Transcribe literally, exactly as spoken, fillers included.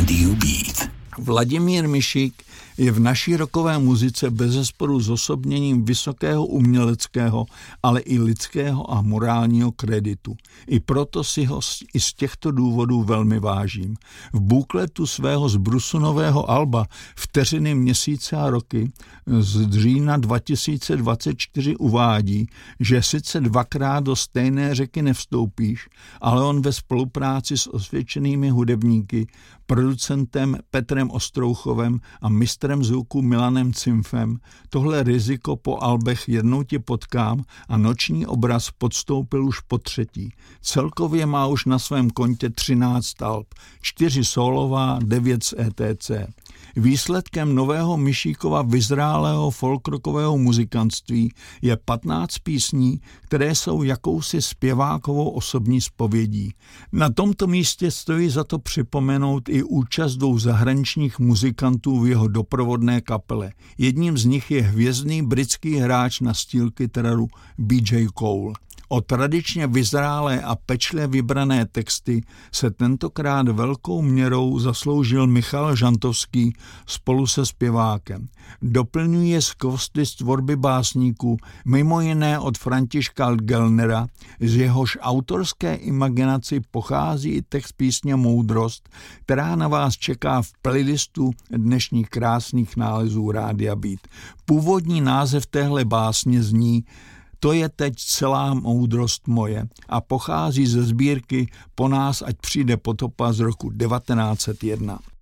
Rádiu Beat. Vladimír Mišík je v naší rockové muzice bezesporu zosobněním vysokého uměleckého, ale i lidského a morálního kreditu. I proto si ho i z těchto důvodů velmi vážím. V bukletu svého zbrusu nového alba Vteřiny, měsíce a roky z října dva tisíce dvacet čtyři uvádí, že sice dvakrát do stejné řeky nevstoupíš, ale on ve spolupráci s osvědčenými hudebníky, producentem Petrem Ostrouchovem a mistrem zvuku Milanem Cimfem tohle riziko po albech Jednou tě potkám a Noční obraz podstoupil už po třetí. Celkově má už na svém kontě třináct alb, čtyři solová, devět z E T C. Výsledkem nového Mišíkova vyzrálého folkrockového muzikantství je patnáct písní, které jsou jakousi zpěvákovou osobní zpovědí. Na tomto místě stojí za to připomenout i účast dvou zahraničních muzikantů v jeho doprovodné kapele. Jedním z nich je hvězdný britský hráč na steel kytaru B J Cole. O tradičně vyzrálé a pečlivě vybrané texty se tentokrát velkou měrou zasloužil Michal Žantovský spolu se zpěvákem. Doplňuje skvosty z tvorby básníků, mimo jiné od Františka Gellnera, z jehož autorské imaginaci pochází i text písně Moudrost, která na vás čeká v playlistu dnešních krásných nálezů Rádia Beat. Původní název téhle básně zní To je teď celá moudrost moje a pochází ze sbírky Po nás ať přijde potopa z roku devatenáct set jedna.